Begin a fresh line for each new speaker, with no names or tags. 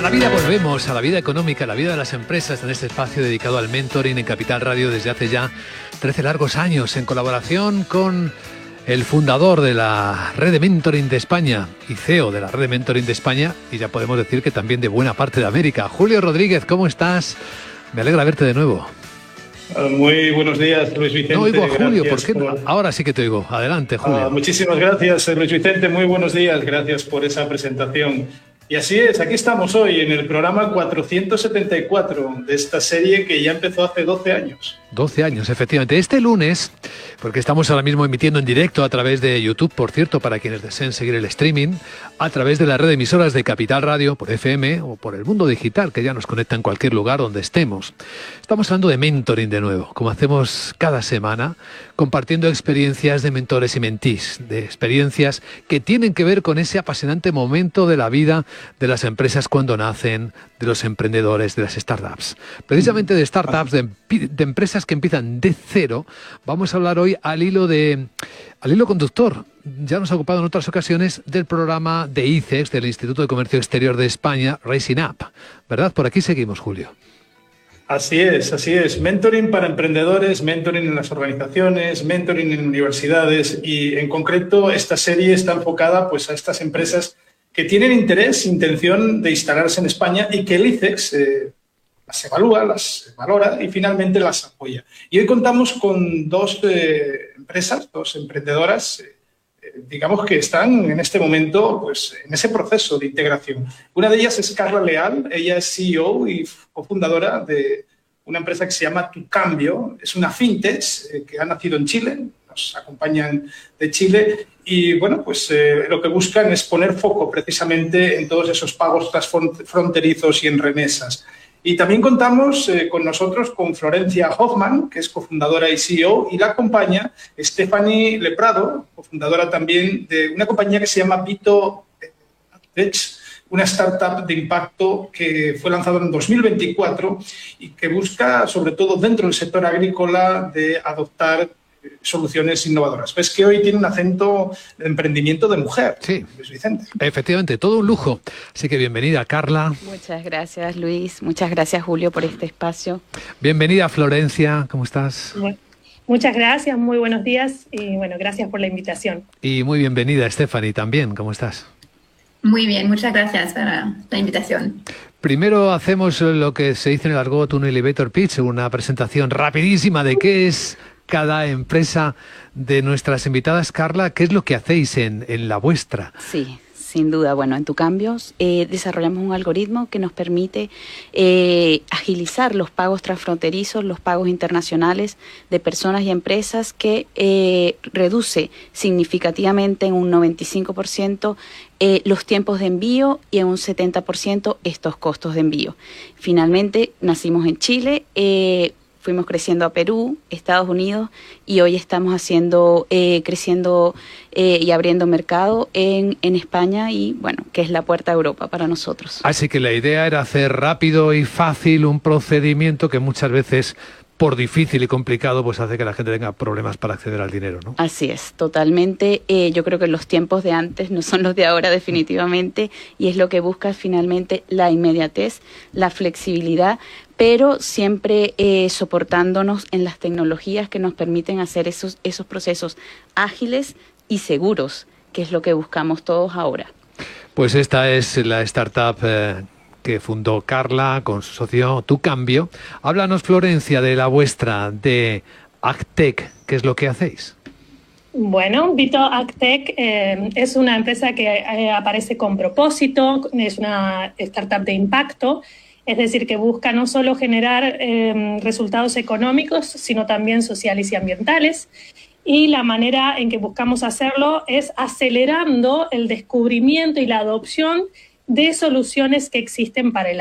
la vida volvemos, a la vida económica, a la vida de las empresas, en este espacio dedicado al mentoring en Capital Radio desde hace ya 13 largos años, en colaboración con el fundador de la Red de Mentoring de España y CEO de la Red de Mentoring de España, y ya podemos decir que también de buena parte de América. Julio Rodríguez, ¿cómo estás? Me alegra verte de nuevo.
Muy buenos días, Luis Vicente.
No oigo a Julio, ¿por qué? Ahora sí que te oigo. Adelante, Julio.
Muchísimas gracias, Luis Vicente. Muy buenos días. Gracias por esa presentación. Y así es, aquí estamos hoy en el programa 474 de esta serie que ya empezó hace 12 años.
12 años, efectivamente. Este lunes, porque estamos ahora mismo emitiendo en directo a través de YouTube, por cierto, para quienes deseen seguir el streaming, a través de la red de emisoras de Capital Radio, por FM o por el mundo digital, que ya nos conecta en cualquier lugar donde estemos. Estamos hablando de mentoring de nuevo, como hacemos cada semana, compartiendo experiencias de mentores y mentís, de experiencias que tienen que ver con ese apasionante momento de la vida de las empresas cuando nacen, de los emprendedores, de las startups. Precisamente de startups, de empresas que empiezan de cero, vamos a hablar hoy al hilo conductor. Ya nos ha ocupado en otras ocasiones del programa de ICEX, del Instituto de Comercio Exterior de España, Rising Up. ¿Verdad? Por aquí seguimos, Julio.
Así es. Mentoring para emprendedores, mentoring en las organizaciones, mentoring en universidades y, en concreto, esta serie está enfocada pues, a estas empresas que tienen intención de instalarse en España y que el ICEX las evalúa, las valora y finalmente las apoya. Y hoy contamos con dos empresas, dos emprendedoras, digamos que están en este momento pues, en ese proceso de integración. Una de ellas es Carla Leal, ella es CEO y cofundadora de una empresa que se llama Tu Cambio, es una fintech que ha nacido en Chile, nos acompañan de Chile y bueno, pues lo que buscan es poner foco precisamente en todos esos pagos transfronterizos y en remesas. Y también contamos con nosotros con Florencia Hoffman, que es cofundadora y CEO, y la acompaña Stephanie Leprado, cofundadora también de una compañía que se llama Vito Tech, una startup de impacto que fue lanzada en 2024 y que busca, sobre todo dentro del sector agrícola, de adoptar soluciones innovadoras. Ves que hoy tiene un acento de emprendimiento de mujer,
sí,
Luis Vicente.
Efectivamente, todo un lujo. Así que bienvenida, Carla.
Muchas gracias, Luis. Muchas gracias, Julio, por este espacio.
Bienvenida, Florencia. ¿Cómo estás?
Bueno, muchas gracias, muy buenos días y bueno, gracias por la invitación.
Y muy bienvenida, Stephanie, también. ¿Cómo estás?
Muy bien, muchas gracias por la invitación.
Primero hacemos lo que se dice en el argot, un elevator pitch, una presentación rapidísima de qué es cada empresa de nuestras invitadas. Carla, ¿qué es lo que hacéis en la vuestra?
Sí, sin duda. Bueno, en Tu Cambio desarrollamos un algoritmo que nos permite agilizar los pagos transfronterizos, los pagos internacionales de personas y empresas, que reduce significativamente en un 95% los tiempos de envío y en un 70% estos costos de envío. Finalmente, nacimos en Chile, fuimos creciendo a Perú, Estados Unidos y hoy estamos creciendo y abriendo mercado en España y bueno, que es la puerta a Europa para nosotros.
Así que la idea era hacer rápido y fácil un procedimiento que muchas veces, por difícil y complicado, pues hace que la gente tenga problemas para acceder al dinero, ¿no?
Así es, totalmente. Yo creo que los tiempos de antes no son los de ahora definitivamente y es lo que busca finalmente la inmediatez, la flexibilidad, pero siempre soportándonos en las tecnologías que nos permiten hacer esos procesos ágiles y seguros, que es lo que buscamos todos ahora.
Pues esta es la startup que fundó Carla con su socio Tu Cambio. Háblanos, Florencia, de la vuestra, de AgTech. ¿Qué es lo que hacéis?
Bueno, Vito AgTech es una empresa que aparece con propósito, es una startup de impacto, es decir, que busca no solo generar resultados económicos, sino también sociales y ambientales. Y la manera en que buscamos hacerlo es acelerando el descubrimiento y la adopción de soluciones que existen para el